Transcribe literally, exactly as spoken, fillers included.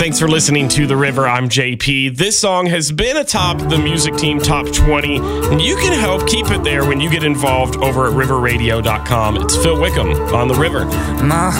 Thanks for listening to The River. I'm J P. This song has been atop the Music Team Top twenty, and you can help keep it there when you get involved over at river radio dot com. It's Phil Wickham on The River. My